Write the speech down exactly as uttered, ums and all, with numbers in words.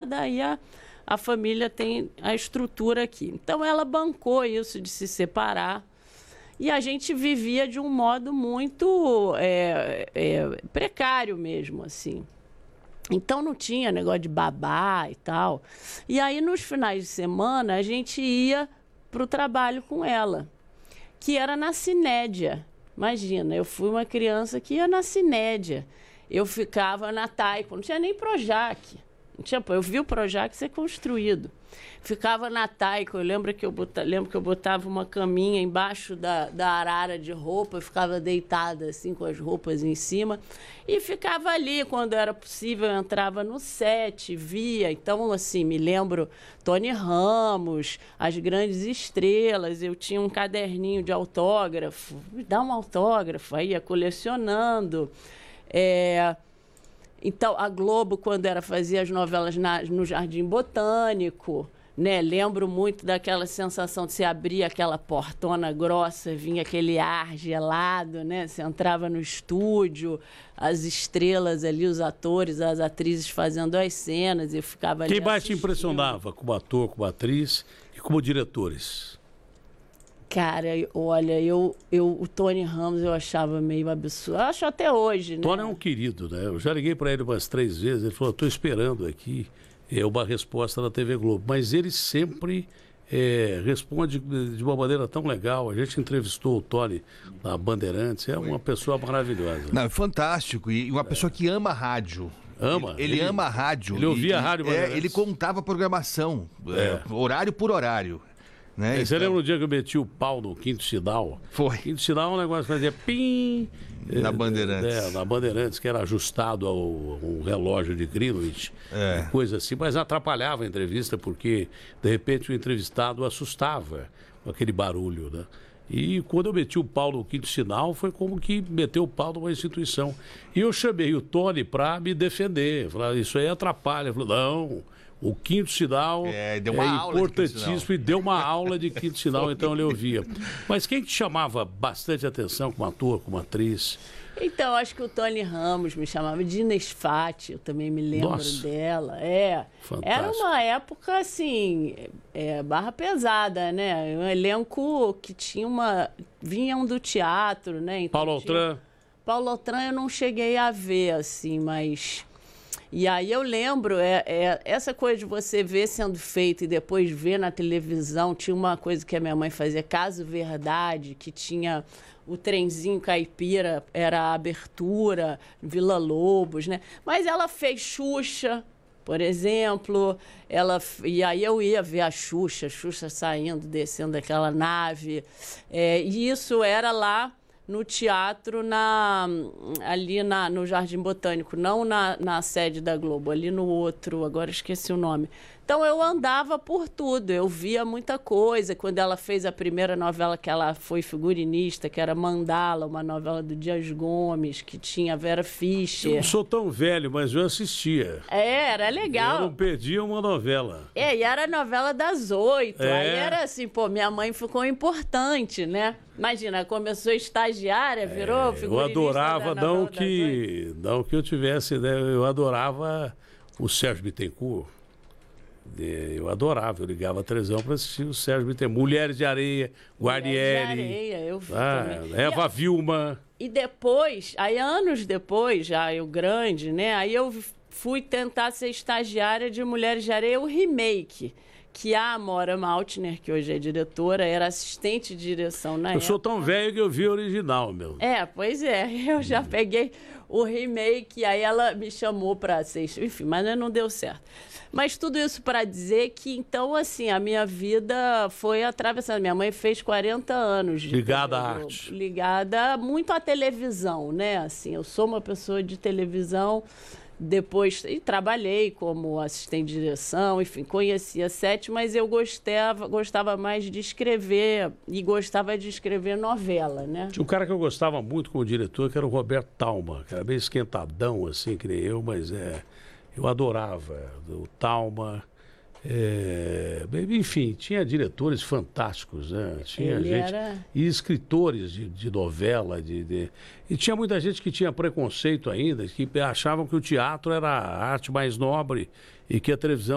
aí a, a família tem a estrutura aqui. Então, ela bancou isso de se separar. E a gente vivia de um modo muito é, é, precário mesmo, assim. Então, não tinha negócio de babá e tal. E aí, nos finais de semana, a gente ia para o trabalho com ela, que era na Cinédia. Imagina, eu fui uma criança que ia na Cinédia. Eu ficava na Taipo, não tinha nem Projac. Não tinha, eu vi o Projac ser construído. Ficava na Taico, eu lembro que eu, bota, lembro que eu botava uma caminha embaixo da, da arara de roupa, eu ficava deitada assim com as roupas em cima e ficava ali quando era possível, eu entrava no set, via. Então, assim, me lembro Tony Ramos, as grandes estrelas, eu tinha um caderninho de autógrafo, me dá um autógrafo, aí ia colecionando. É... Então, a Globo, quando era fazia as novelas na, no Jardim Botânico, né? Lembro muito daquela sensação de você abrir aquela portona grossa, vinha aquele ar gelado, né? Você entrava no estúdio, as estrelas ali, os atores, as atrizes fazendo as cenas, e eu ficava ali Quem mais assistindo. te impressionava como ator, como atriz e como diretores? Cara, olha, eu, eu, o Tony Ramos eu achava meio absurdo. Eu acho até hoje, né? Tony é um querido, né? Eu já liguei para ele umas três vezes, ele falou, estou esperando aqui é, uma resposta da T V Globo. Mas ele sempre é, responde de uma maneira tão legal. A gente entrevistou o Tony na Bandeirantes, é uma pessoa maravilhosa. Não, é fantástico. E uma pessoa que ama rádio. Ama? Ele, ele, ele ama a rádio. Ele ouvia e, a rádio é, Ele contava a programação, é. É, horário por horário. Né? Você então... lembra o dia que eu meti o pau no quinto sinal? Foi. Quinto sinal é um negócio que fazia pim... Na Bandeirantes. É, na Bandeirantes, que era ajustado ao, ao relógio de Greenwich, é. coisa assim, mas atrapalhava a entrevista, porque, de repente, o entrevistado assustava com aquele barulho, né? E quando eu meti o pau no quinto sinal, foi como que meteu o pau numa instituição. E eu chamei o Tony para me defender. Falar, isso aí atrapalha. Ele falou, não... O quinto sinal é, deu uma é aula importantíssimo e deu uma aula de quinto sinal, então ele ouvia. Mas quem te chamava bastante atenção como ator, como atriz? Então, acho que o Tony Ramos me chamava de Inês Fati, eu também me lembro Nossa. dela. É. Fantástico. Era uma época, assim, é, barra pesada, né? Um elenco que tinha uma... vinham do teatro, né? Então, Paulo Altran? Tinha... Paulo Altran eu não cheguei a ver, assim, mas... E aí eu lembro, é, é, essa coisa de você ver sendo feito e depois ver na televisão, tinha uma coisa que a minha mãe fazia, Caso Verdade, que tinha o trenzinho caipira, era a abertura, Vila Lobos, né? Mas ela fez Xuxa, por exemplo, ela, e aí eu ia ver a Xuxa, a Xuxa saindo, descendo daquela nave, é, e isso era lá no teatro, na, ali na, no Jardim Botânico, não na, na sede da Globo, ali no outro, agora esqueci o nome. Então, eu andava por tudo, eu via muita coisa. Quando ela fez a primeira novela que ela foi figurinista, que era Mandala, uma novela do Dias Gomes, que tinha Vera Fischer. Eu não sou tão velho, mas eu assistia. É, era legal. Eu não perdia uma novela. É, e era a novela das oito. É. Aí era assim, pô, minha mãe ficou importante, né? Imagina, começou estagiária, virou é, figurinista. Eu adorava, da não novela que, não que eu tivesse, né? Eu adorava o Sérgio Bittencourt. Eu adorava, eu ligava a televisão para assistir o Sérgio Bittencourt. Mulheres de Areia, Guarnieri. Mulheres de Areia, eu vi ah, também. Eva E, Vilma. E depois, aí anos depois, já eu grande, né? Aí eu fui tentar ser estagiária de Mulheres de Areia, o remake. Que a Amora Maltner, que hoje é diretora, era assistente de direção na Eu época. sou tão velho que eu vi o original, meu. É, pois é. Eu já peguei o remake, aí ela me chamou para ser... Enfim, mas não deu certo. Mas tudo isso para dizer que, então, assim, a minha vida foi atravessada. Minha mãe fez quarenta anos. De ligada à Globo, arte. Ligada muito à televisão, né? Assim, eu sou uma pessoa de televisão... Depois, e trabalhei como assistente de direção, enfim, conhecia sete, mas eu gostava, gostava mais de escrever e gostava de escrever novela, né? Tinha um cara que eu gostava muito como diretor, que era o Roberto Talma, que era meio esquentadão, assim, que nem eu, mas é, eu adorava o Talma. É, enfim, tinha diretores fantásticos, né? Tinha Ele gente era... e escritores de, de novela, de, de... e tinha muita gente que tinha preconceito ainda, que achavam que o teatro era a arte mais nobre e que a televisão